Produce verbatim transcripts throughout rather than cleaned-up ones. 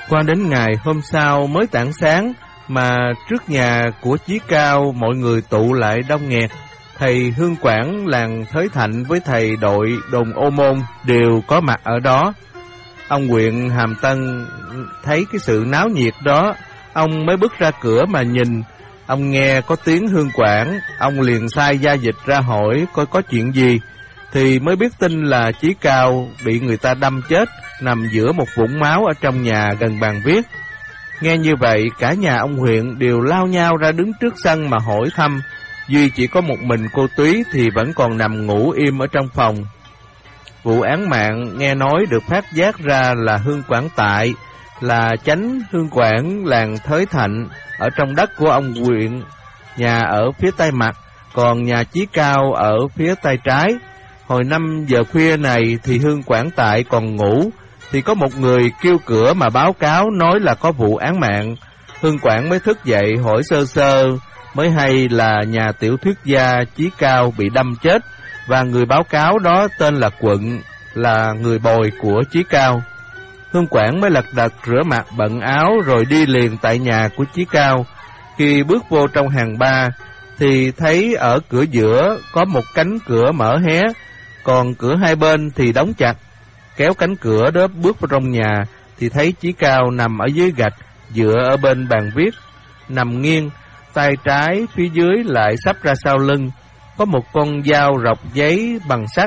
Qua đến ngày hôm sau mới tảng sáng mà trước nhà của Chí Cao mọi người tụ lại đông nghẹt. Thầy Hương Quảng làng Thới Thạnh với thầy đội đồn Ô Môn đều có mặt ở đó. Ông huyện Hàm Tân thấy cái sự náo nhiệt đó, ông mới bước ra cửa mà nhìn. Ông nghe có tiếng Hương Quảng, ông liền sai gia dịch ra hỏi coi có chuyện gì, thì mới biết tin là Chí Cao bị người ta đâm chết, nằm giữa một vũng máu ở trong nhà gần bàn viết. Nghe như vậy, cả nhà ông huyện đều lao nhau ra đứng trước sân mà hỏi thăm. Duy chỉ có một mình cô Túy thì vẫn còn nằm ngủ im ở trong phòng. Vụ án mạng nghe nói được phát giác ra là Hương Quảng Tại, là chánh Hương Quảng làng Thới Thạnh, ở trong đất của ông huyện, nhà ở phía tây mặt, còn nhà Chí Cao ở phía tay trái. Hồi năm giờ khuya này thì Hương Quảng Tại còn ngủ, thì có một người kêu cửa mà báo cáo nói là có vụ án mạng. Hương Quảng mới thức dậy hỏi sơ sơ, mới hay là nhà tiểu thuyết gia Chí Cao bị đâm chết, và người báo cáo đó tên là Quận, là người bồi của Chí Cao. Hương Quảng mới lật đật rửa mặt bận áo rồi đi liền tại nhà của Chí Cao. Khi bước vô trong hàng ba thì thấy ở cửa giữa có một cánh cửa mở hé, còn cửa hai bên thì đóng chặt. Kéo cánh cửa đó bước vào trong nhà thì thấy Chí Cao nằm ở dưới gạch, dựa ở bên bàn viết, nằm nghiêng, tay trái phía dưới lại sắp ra sau lưng. Có một con dao rọc giấy bằng sắt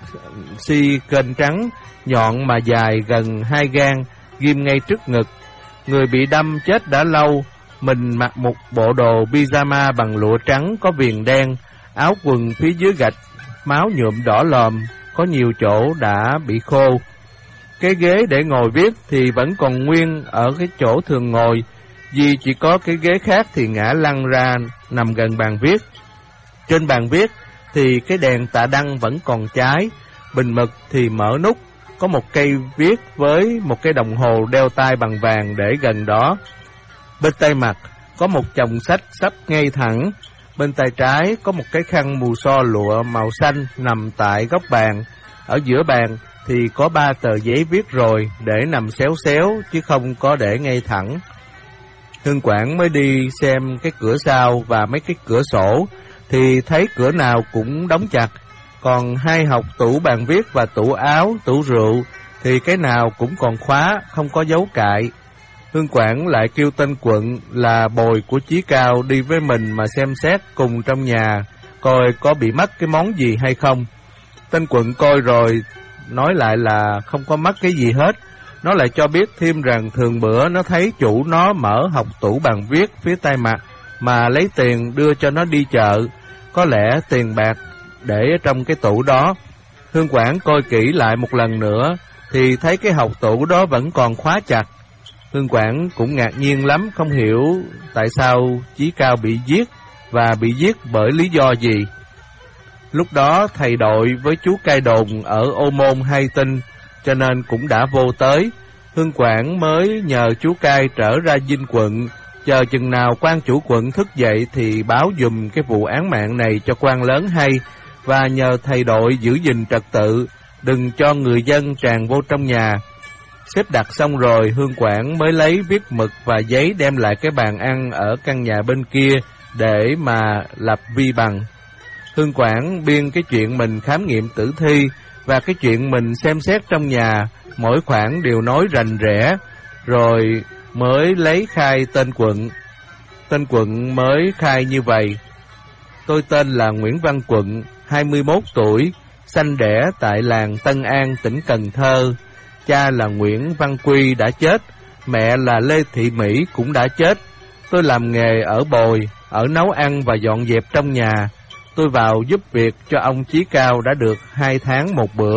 xi kênh trắng, nhọn mà dài gần hai gang, ghim ngay trước ngực. Người bị đâm chết đã lâu, mình mặc một bộ đồ pyjama bằng lụa trắng có viền đen, áo quần phía dưới gạch, máu nhuộm đỏ lòm, có nhiều chỗ đã bị khô. Cái ghế để ngồi viết thì vẫn còn nguyên ở cái chỗ thường ngồi, vì chỉ có cái ghế khác thì ngã lăn ra nằm gần bàn viết. Trên bàn viết thì cái đèn tạ đăng vẫn còn cháy, bình mực thì mở nút, có một cây viết với một cái đồng hồ đeo tay bằng vàng để gần đó. Bên tay mặt có một chồng sách sắp ngay thẳng, bên tay trái có một cái khăn mù so lụa màu xanh nằm tại góc bàn. Ở giữa bàn thì có ba tờ giấy viết rồi, để nằm xéo xéo chứ không có để ngay thẳng. Hương Quảng mới đi xem cái cửa sau và mấy cái cửa sổ, thì thấy cửa nào cũng đóng chặt. Còn hai hộc tủ bàn viết và tủ áo, tủ rượu thì cái nào cũng còn khóa, không có dấu cại. Hương Quảng lại kêu tên Quận là bồi của Chí Cao đi với mình mà xem xét cùng trong nhà, coi có bị mất cái món gì hay không. Tên Quận coi rồi, nói lại là không có mất cái gì hết. Nó lại cho biết thêm rằng thường bữa nó thấy chủ nó mở hộc tủ bàn viết phía tay mặt mà lấy tiền đưa cho nó đi chợ, có lẽ tiền bạc để ở trong cái tủ đó. Hương Quảng coi kỹ lại một lần nữa thì thấy cái hộc tủ đó vẫn còn khóa chặt. Hương Quảng cũng ngạc nhiên lắm, không hiểu tại sao Chí Cao bị giết và bị giết bởi lý do gì. Lúc đó thầy đội với chú cai đồn ở Ô Môn hay tin, cho nên cũng đã vô tới. Hương Quảng mới nhờ chú cai trở ra dinh quận, chờ chừng nào quan chủ quận thức dậy thì báo dùm cái vụ án mạng này cho quan lớn hay, và nhờ thầy đội giữ gìn trật tự, đừng cho người dân tràn vô trong nhà. Xếp đặt xong rồi, Hương Quảng mới lấy viết mực và giấy đem lại cái bàn ăn ở căn nhà bên kia để mà lập vi bằng. Hương Quảng biên cái chuyện mình khám nghiệm tử thi và cái chuyện mình xem xét trong nhà, mỗi khoản đều nói rành rẽ, rồi mới lấy khai tên Quận. Tên Quận mới khai như vậy: tôi tên là Nguyễn Văn Quận, hai mươi mốt tuổi, sanh đẻ tại làng Tân An, tỉnh Cần Thơ. Cha là Nguyễn Văn Quy đã chết, mẹ là Lê Thị Mỹ cũng đã chết. Tôi làm nghề ở bồi, ở nấu ăn và dọn dẹp trong nhà. Tôi vào giúp việc cho ông Chí Cao đã được hai tháng một bữa.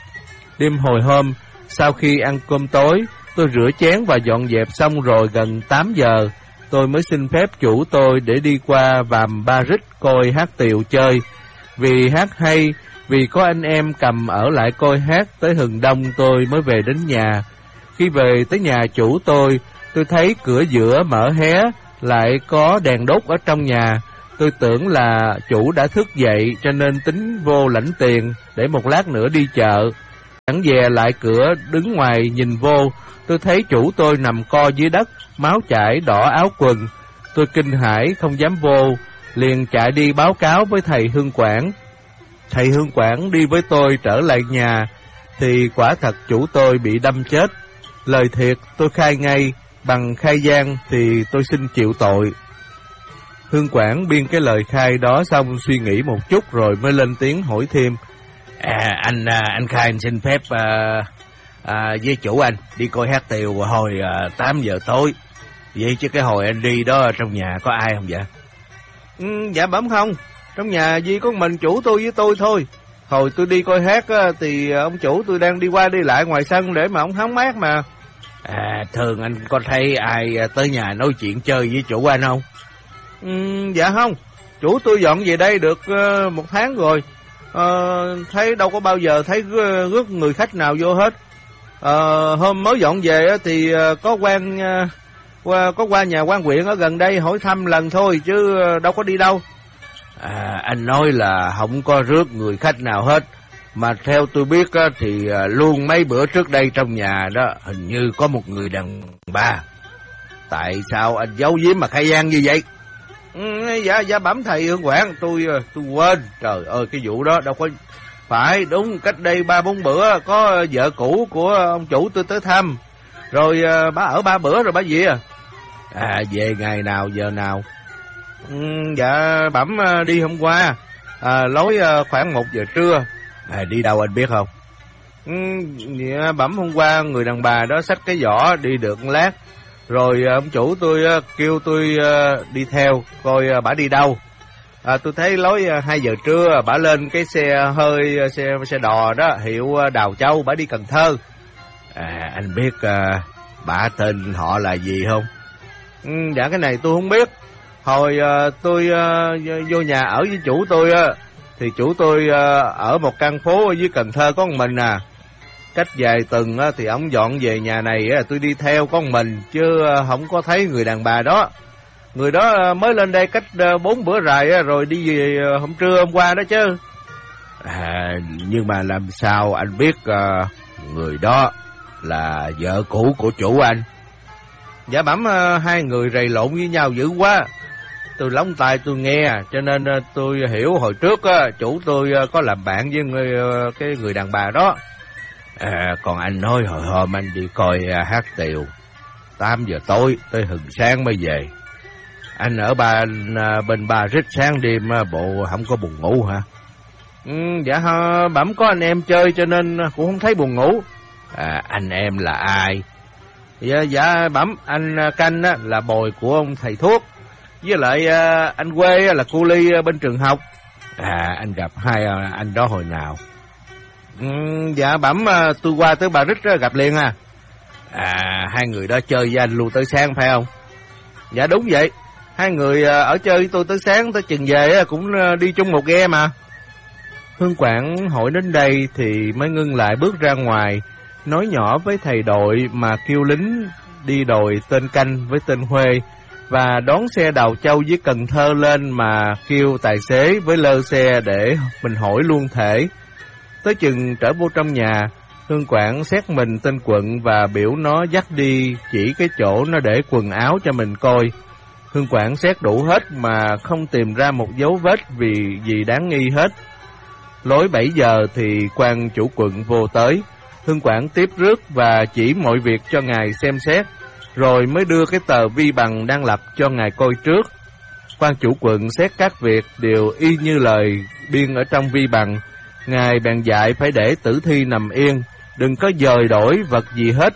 Đêm hồi hôm, sau khi ăn cơm tối, tôi rửa chén và dọn dẹp xong rồi gần tám giờ, tôi mới xin phép chủ tôi để đi qua Vàm Ba Rích coi hát tiều chơi. Vì hát hay, vì có anh em cầm ở lại coi hát tới hừng đông tôi mới về đến nhà. Khi về tới nhà chủ tôi, tôi thấy cửa giữa mở hé, lại có đèn đốt ở trong nhà. Tôi tưởng là chủ đã thức dậy cho nên tính vô lãnh tiền để một lát nữa đi chợ. dè lại cửa đứng ngoài nhìn vô. Tôi thấy chủ tôi nằm co dưới đất, máu chảy đỏ áo quần. Tôi kinh hãi không dám vô, liền chạy đi báo cáo với thầy Hương Quảng. Thầy Hương Quảng đi với tôi trở lại nhà, thì quả thật chủ tôi bị đâm chết. Lời thiệt tôi khai ngay, bằng khai gian thì tôi xin chịu tội. Hương Quảng biên cái lời khai đó xong suy nghĩ một chút rồi mới lên tiếng hỏi thêm. À, anh anh khai anh xin phép à, à, với chủ anh đi coi hát tiều hồi à, tám giờ tối. Vậy chứ cái hồi anh đi đó trong nhà có ai không vậy? Ừ, dạ bẩm không, trong nhà Duy có mình chủ tôi với tôi thôi. Hồi tôi đi coi hát á, thì ông chủ tôi đang đi qua đi lại ngoài sân để mà ông hóng mát mà. À, thường anh có thấy ai tới nhà nói chuyện chơi với chủ anh không? Ừ, dạ không, chủ tôi dọn về đây được uh, một tháng rồi. Uh, thấy đâu có bao giờ thấy rước người khách nào vô hết. Uh, hôm mới dọn về thì uh, có quan uh, qua có qua nhà quan huyện ở gần đây hỏi thăm lần thôi chứ đâu có đi đâu. À, anh nói là không có rước người khách nào hết. Mà theo tôi biết á, thì luôn mấy bữa trước đây trong nhà đó hình như có một người đàn bà. Tại sao anh giấu giếm mà khai gian như vậy? Ừ, dạ dạ bẩm thầy Hương Quảng, tôi tôi quên. Trời ơi, cái vụ đó đâu có phải. Đúng cách đây ba bốn bữa có vợ cũ của ông chủ tôi tới thăm. Rồi bà ở ba bữa rồi bà về à. À, về ngày nào giờ nào? Ừ, dạ bẩm đi hôm qua, à, lối khoảng một giờ trưa. À, đi đâu anh biết không? Ừ, dạ, bẩm hôm qua người đàn bà đó xách cái giỏ đi được một lát. Rồi ông chủ tôi kêu tôi đi theo coi bả đi đâu. À, tôi thấy lối hai giờ trưa bả lên cái xe hơi xe xe đò đó hiệu Đào Châu, bả đi Cần Thơ. À, anh biết uh, bả tên họ là gì không? Ừ, dạ cái này tôi không biết. Hồi uh, tôi uh, vô nhà ở với chủ tôi uh, thì chủ tôi uh, ở một căn phố ở dưới Cần Thơ có một mình à. Cách vài tuần uh, thì ông dọn về nhà này uh, tôi đi theo có một mình chứ uh, không có thấy người đàn bà đó. Người đó uh, mới lên đây cách uh, bốn bữa rày uh, rồi đi về uh, hôm trưa hôm qua đó chứ. À, nhưng mà làm sao anh biết uh, người đó là vợ cũ của chủ anh? Dạ bẩm uh, hai người rầy lộn với nhau dữ quá. Tôi lóng tai tôi nghe cho nên uh, tôi hiểu hồi trước uh, chủ tôi uh, có làm bạn với người, uh, cái người đàn bà đó. À, còn anh nói hồi hôm anh đi coi uh, hát tiều tám giờ tối tới hừng sáng mới về. Anh ở bên, uh, bên Ba Rít sáng đêm uh, bộ không có buồn ngủ hả? Ừ, dạ uh, bẩm có anh em chơi cho nên uh, cũng không thấy buồn ngủ. À, anh em là ai? Dạ, dạ bẩm anh Canh á, là bồi của ông thầy thuốc. Với lại à, anh Quê là cu ly bên trường học. À, anh gặp hai anh đó hồi nào? Ừ, dạ bẩm à, tôi qua tới Bà Rít gặp liền à. À, hai người đó chơi với anh luôn tới sáng phải không? Dạ đúng vậy. Hai người à, ở chơi với tôi tới sáng, tới chừng về cũng đi chung một ghe mà. Hương Quảng hỏi đến đây thì mới ngưng lại bước ra ngoài, nói nhỏ với thầy đội mà kêu lính đi đồi tên Canh với tên Huê và đón xe Đào Châu với Cần Thơ lên mà kêu tài xế với lơ xe để mình hỏi luôn thể. Tới chừng trở vô trong nhà, Hương Quảng xét mình tên Quận và biểu nó dắt đi chỉ cái chỗ nó để quần áo cho mình coi. Hương Quảng xét đủ hết mà không tìm ra một dấu vết vì gì đáng nghi hết. Lối bảy giờ thì quan chủ quận vô tới. Hương Quảng tiếp rước và chỉ mọi việc cho ngài xem xét, rồi mới đưa cái tờ vi bằng đang lập cho ngài coi trước. Quan chủ quận xét các việc đều y như lời biên ở trong vi bằng. Ngài bèn dạy phải để tử thi nằm yên, đừng có dời đổi vật gì hết,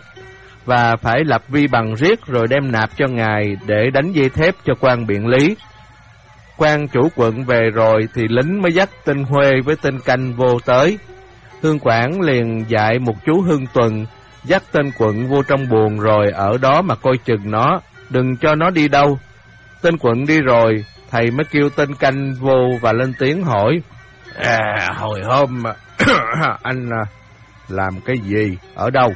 và phải lập vi bằng riết rồi đem nạp cho ngài để đánh dây thép cho quan biện lý. Quan chủ quận về rồi thì lính mới dắt tên Huê với tên Canh vô tới. Hương Quảng liền dạy một chú Hương Tuần dắt tên Quận vô trong buồng rồi ở đó mà coi chừng nó, đừng cho nó đi đâu. Tên Quận đi rồi, thầy mới kêu tên Canh vô và lên tiếng hỏi. À, hồi hôm anh làm cái gì, ở đâu?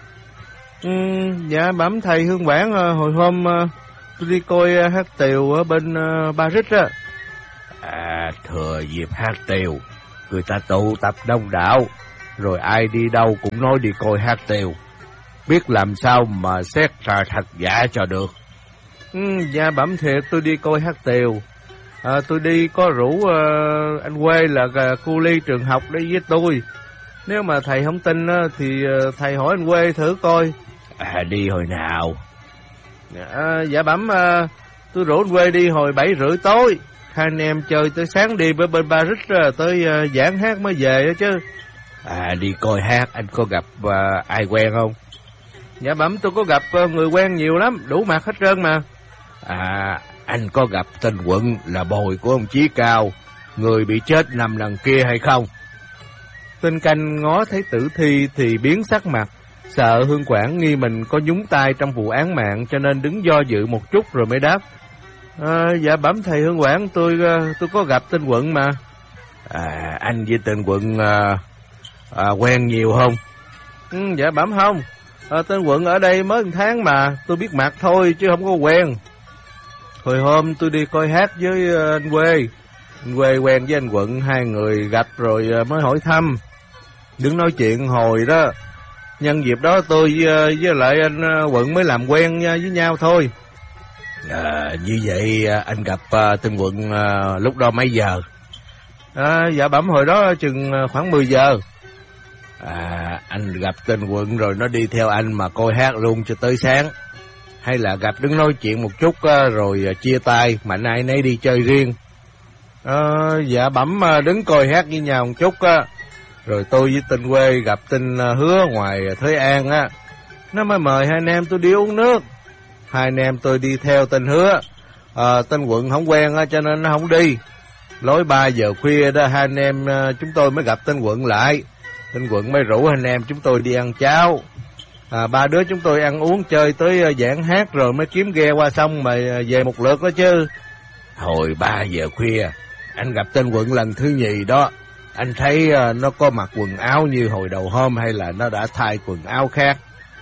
Ừ, dạ bẩm thầy Hương Quảng, hồi hôm tôi đi coi hát tiều ở bên Ba Rít á. À, thừa dịp hát tiều, người ta tụ tập đông đảo, rồi ai đi đâu cũng nói đi coi hát tiều. Biết làm sao mà xét ra thật giả cho được. Ừ, dạ bẩm thiệt tôi đi coi hát tiều. À, tôi đi có rủ uh, anh Quê là uh, cu ly trường học đi với tôi. Nếu mà thầy không tin uh, thì uh, thầy hỏi anh Quê thử coi. À, đi hồi nào? À, dạ bẩm uh, tôi rủ anh Quê đi hồi bảy rưỡi tối. Hai anh em chơi tới sáng đi bên bên Paris uh, tới uh, giảng hát mới về đó chứ. À, đi coi hát anh có gặp uh, ai quen không? Dạ bẩm tôi có gặp uh, người quen nhiều lắm, đủ mặt hết trơn mà. À, anh có gặp tên Quận là bồi của ông Chí Cao, người bị chết nằm đằng kia hay không? Tên Canh ngó thấy tử thi thì biến sắc mặt, sợ Hương Quảng nghi mình có nhúng tay trong vụ án mạng cho nên đứng do dự một chút rồi mới đáp. À, dạ bẩm thầy Hương Quảng, tôi tôi có gặp tên Quận mà. À, anh với tên Quận à, à, quen nhiều không? Ừ, dạ bẩm không. À, tên Quận ở đây mới một tháng mà, tôi biết mặt thôi chứ không có quen. Hồi hôm tôi đi coi hát với uh, anh Quê. Anh Quê quen với anh Quận, hai người gặp rồi uh, mới hỏi thăm. Đứng nói chuyện hồi đó. Nhân dịp đó tôi uh, với lại anh uh, Quận mới làm quen uh, với nhau thôi. À, như vậy anh gặp uh, tên Quận uh, lúc đó mấy giờ? À, dạ bẩm hồi đó chừng uh, khoảng mười giờ. À, anh gặp tên Quận rồi nó đi theo anh mà coi hát luôn cho tới sáng? Hay là gặp đứng nói chuyện một chút rồi chia tay, mạnh ai nấy đi chơi riêng? À, dạ bẩm đứng coi hát với nhau một chút á, rồi tôi với tên Quê gặp tên Hứa ngoài Thới An á, nó mới mời hai anh em tôi đi uống nước. Hai anh em tôi đi theo tên Hứa, à, tên Quận không quen á cho nên nó không đi. Lối ba giờ khuya đó hai anh em chúng tôi mới gặp tên Quận lại. Tên Quận mới rủ anh em chúng tôi đi ăn cháo. À, ba đứa chúng tôi ăn uống chơi tới uh, giảng hát rồi mới kiếm ghe qua sông mà uh, về một lượt đó chứ. Hồi ba giờ khuya, anh gặp tên Quận lần thứ nhì đó. Anh thấy uh, nó có mặc quần áo như hồi đầu hôm hay là nó đã thay quần áo khác?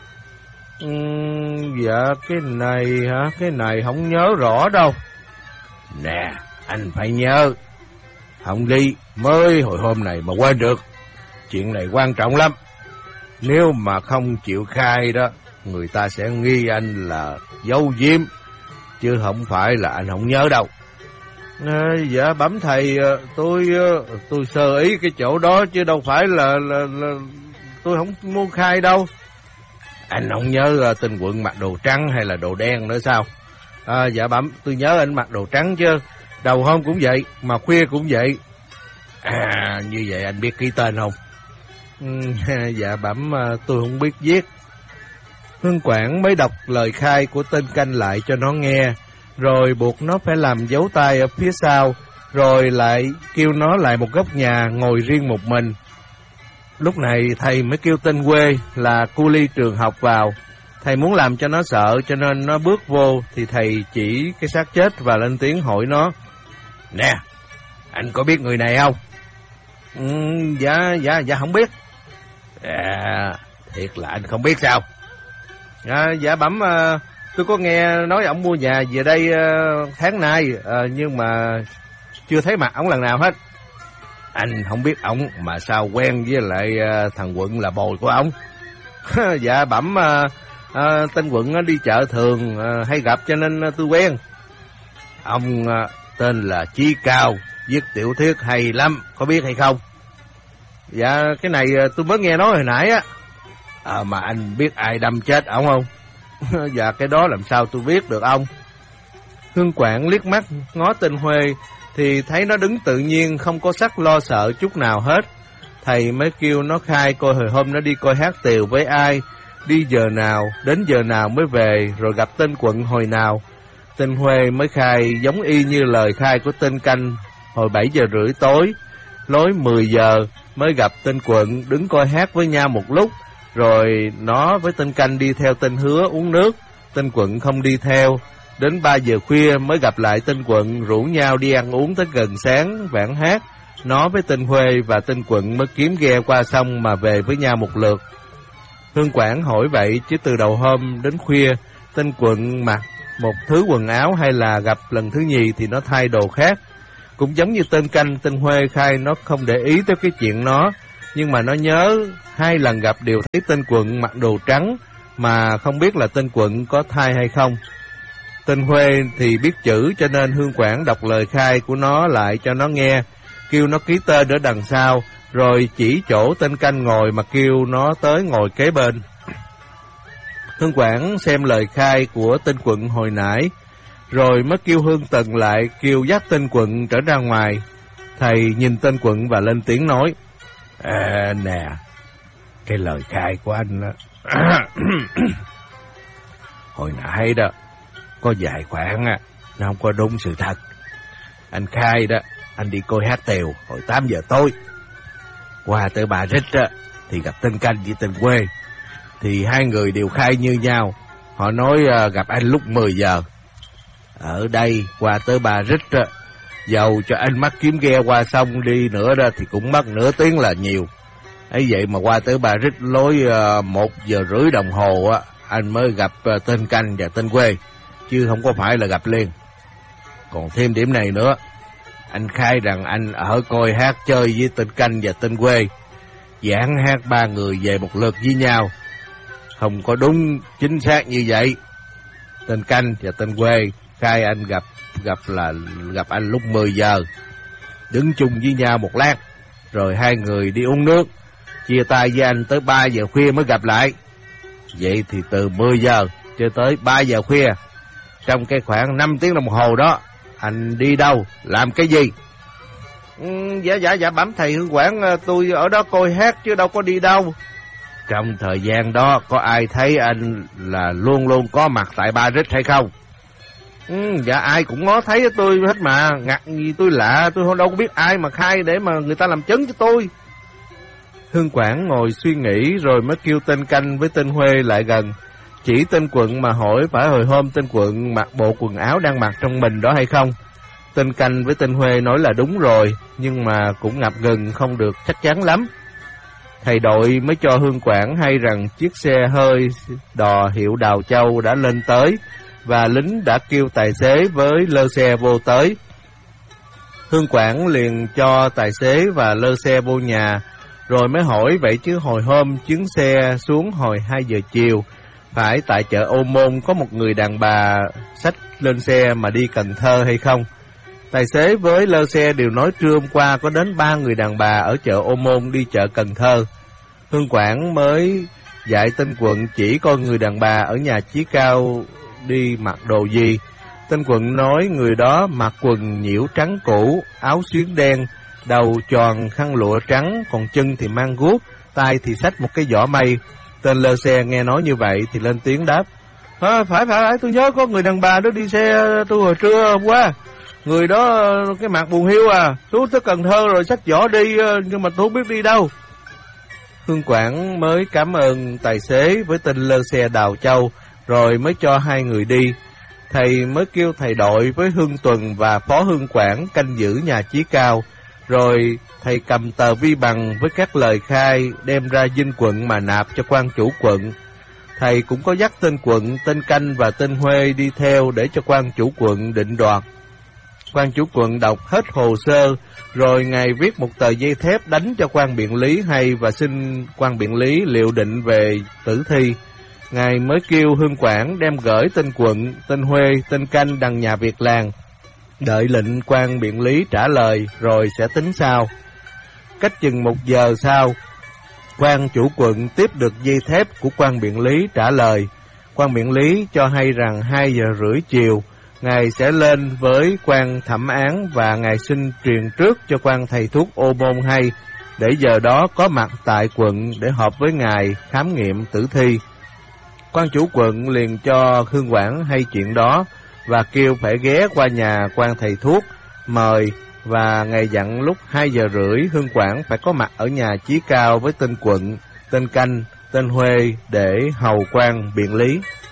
Uhm, dạ cái này hả? Cái này không nhớ rõ đâu. Nè, anh phải nhớ. Không đi, mới hồi hôm này mà quên được. Chuyện này quan trọng lắm. Nếu mà không chịu khai đó, người ta sẽ nghi anh là giấu giếm, chứ không phải là anh không nhớ đâu. À, dạ bẩm thầy, tôi tôi sơ ý cái chỗ đó chứ đâu phải là, là, là tôi không muốn khai đâu. Anh không nhớ tên Quận mặc đồ trắng hay là đồ đen nữa sao? À, dạ bẩm, tôi nhớ anh mặc đồ trắng chứ. Đầu hôm cũng vậy, mà khuya cũng vậy. À, như vậy anh biết ký tên không? Ừ, dạ bẩm tôi không biết viết. Hương Quảng mới đọc lời khai của tên Canh lại cho nó nghe, rồi buộc nó phải làm dấu tay ở phía sau, rồi lại kêu nó lại một góc nhà ngồi riêng một mình. Lúc này thầy mới kêu tên Quê là cu ly trường học vào. Thầy muốn làm cho nó sợ cho nên nó bước vô thì thầy chỉ cái xác chết và lên tiếng hỏi nó. Nè, anh có biết người này không? Ừ, dạ, dạ, dạ không biết. À, thiệt là anh không biết sao? À, dạ bẩm, à, tôi có nghe nói ổng mua nhà về đây à, tháng nay, à, nhưng mà chưa thấy mặt ổng lần nào hết. Anh không biết ổng mà sao quen với lại à, thằng Quận là bồi của ổng? Dạ bẩm, à, à, tên Quận đi chợ thường à, hay gặp cho nên à, tôi quen. Ông à, tên là Chí Cao, viết tiểu thuyết hay lắm, có biết hay không? Dạ cái này tôi mới nghe nói hồi nãy á. À, mà anh biết ai đâm chết ổng không? Dạ cái đó làm sao tôi biết được ông. Hương Quảng liếc mắt ngó tên Huê thì thấy nó đứng tự nhiên, không có sắc lo sợ chút nào hết. Thầy mới kêu nó khai coi hồi hôm nó đi coi hát tiều với ai, đi giờ nào, đến giờ nào mới về, rồi gặp tên Quận hồi nào. Tên Huê mới khai giống y như lời khai của tên Canh hồi bảy giờ rưỡi tối. Lối mười giờ mới gặp tên Quận đứng coi hát với nhau một lúc, rồi nó với tên Canh đi theo tên Hứa uống nước. Tên Quận không đi theo. Đến ba giờ khuya mới gặp lại tên Quận, rủ nhau đi ăn uống tới gần sáng vãn hát. Nó với tên Huê và tên Quận mới kiếm ghe qua sông mà về với nhau một lượt. Hương Quảng hỏi vậy chứ từ đầu hôm đến khuya, tên Quận mặc một thứ quần áo hay là gặp lần thứ nhì thì nó thay đồ khác. Cũng giống như tên Canh, tên Huê khai nó không để ý tới cái chuyện nó, Nhưng mà nó nhớ hai lần gặp đều thấy tên Quận mặc đồ trắng, mà không biết là tên Quận có thai hay không. Tên Huê thì biết chữ, cho nên Hương Quảng đọc lời khai của nó lại cho nó nghe, kêu nó ký tên ở đằng sau, rồi chỉ chỗ tên Canh ngồi mà kêu nó tới ngồi kế bên. Hương Quảng xem lời khai của tên Quận hồi nãy, rồi mới kêu Hương Tần lại, kêu dắt tên Quận trở ra ngoài. Thầy nhìn tên Quận và lên tiếng nói: À, nè, cái lời khai của anh đó, hồi nãy đó, có vài khoảng á, nó không có đúng sự thật. Anh khai đó, anh đi coi hát Tèo hồi tám giờ tối. Qua tới Bà Rích á, thì gặp tên Canh với tên Quê. Thì hai người đều khai như nhau. Họ nói uh, gặp anh lúc mười giờ. Ở đây, qua tới Bà Rích á, dầu cho anh mắc kiếm ghe qua sông đi nữa đó thì cũng mất nửa tiếng là nhiều. Ấy vậy mà qua tới Bà Rích lối uh, một giờ rưỡi đồng hồ á, anh mới gặp uh, tên Canh và tên Quê, chứ không có phải là gặp liền. Còn thêm điểm này nữa, anh khai rằng anh ở coi hát chơi với tên Canh và tên Quê, giảng hát ba người về một lượt với nhau. Không có đúng chính xác như vậy. Tên Canh và tên Quê khai anh gặp gặp là gặp anh lúc mười giờ, đứng chung với nhau một lát, rồi hai người đi uống nước, chia tay với anh tới ba giờ khuya mới gặp lại. Vậy thì từ mười giờ cho tới ba giờ khuya, trong cái khoảng năm tiếng đồng hồ đó, anh đi đâu, làm cái gì? Ừ, dạ dạ dạ bẩm thầy Hương Quảng, tôi ở đó coi hát chứ đâu có đi đâu. Trong thời gian đó có ai thấy anh là luôn luôn có mặt tại Bà Rích hay không? Ừ, dạ ai cũng ngó thấy tôi hết mà, ngặt gì tôi lạ, tôi đâu có biết ai mà khai để mà người ta làm chứng cho tôi. Hương Quảng ngồi suy nghĩ rồi mới kêu tên Canh với tên Huê lại gần, chỉ tên Quận mà hỏi phải hồi hôm tên Quận mặc bộ quần áo đang mặc trong mình đó hay không. Tên Canh với tên Huê nói là đúng rồi, nhưng mà cũng ngập ngừng không được chắc chắn lắm. Thầy đội mới cho Hương Quảng hay rằng chiếc xe hơi đò hiệu Đào Châu đã lên tới, và lính đã kêu tài xế với lơ xe vô tới. Hương Quảng liền cho tài xế và lơ xe vô nhà, rồi mới hỏi vậy chứ hồi hôm chuyến xe xuống hồi hai giờ chiều, phải tại chợ Ô Môn có một người đàn bà xách lên xe mà đi Cần Thơ hay không? Tài xế với lơ xe đều nói trưa hôm qua có đến ba người đàn bà ở chợ Ô Môn đi chợ Cần Thơ. Hương Quảng mới dạy tên Quận chỉ coi người đàn bà ở nhà Chí Cao đi mặc đồ gì. Tên Quận nói người đó mặc quần nhiễu trắng cũ, áo xuyến đen, đầu tròn khăn lụa trắng, còn chân thì mang guốc, tay thì xách một cái giỏ mây. Tên lơ xe nghe nói như vậy thì lên tiếng đáp: à, phải, phải phải tôi nhớ có người đàn bà đó đi xe tôi hồi trưa hôm qua. Người đó cái mặt buồn hiu à, tôi tới Cần Thơ rồi xách giỏ đi, nhưng mà tôi không biết đi đâu. Hương Quảng mới cảm ơn tài xế với tên lơ xe Đào Châu, rồi mới cho hai người đi. Thầy mới kêu thầy đội với Hương Tuần và Phó Hương Quảng canh giữ nhà Chí Cao, rồi thầy cầm tờ vi bằng với các lời khai đem ra dinh quận mà nạp cho quan chủ quận. Thầy cũng có dắt tên Quận, tên Canh và tên Huê đi theo để cho quan chủ quận định đoạt. Quan chủ quận đọc hết hồ sơ, rồi ngài viết một tờ giấy thép đánh cho quan biện lý hay và xin quan biện lý liệu định về tử thi. Ngài mới kêu Hương Quảng đem gửi tên Quận, tên Huê, tên Canh đằng nhà Việt làng, đợi lệnh quan biện lý trả lời rồi sẽ tính sau. Cách chừng một giờ sau, quan chủ quận tiếp được dây thép của quan biện lý trả lời. Quan biện lý cho hay rằng hai giờ rưỡi chiều, ngài sẽ lên với quan thẩm án và ngài xin truyền trước cho quan thầy thuốc Ô Môn hay, để giờ đó có mặt tại quận để họp với ngài khám nghiệm tử thi. Quan chủ quận liền cho Hương Quảng hay chuyện đó và kêu phải ghé qua nhà quan thầy thuốc mời, và ngài dặn lúc hai giờ rưỡi Hương Quảng phải có mặt ở nhà Chí Cao với tên Quận, tên Canh, tên Huê để hầu quan biện lý.